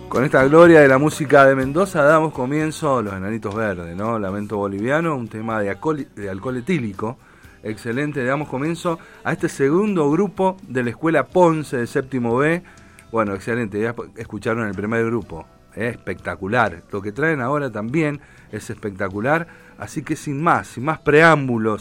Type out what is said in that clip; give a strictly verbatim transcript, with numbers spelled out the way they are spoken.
Con esta gloria de la música de Mendoza damos comienzo a Los Enanitos Verdes, ¿no? Lamento Boliviano, un tema de alcohol, de alcohol etílico. Excelente, damos comienzo a este segundo grupo de la Escuela Ponce de Séptimo B. Bueno, excelente, ya escucharon el primer grupo, ¿eh? Espectacular. Lo que traen ahora también es espectacular, así que sin más, sin más preámbulos,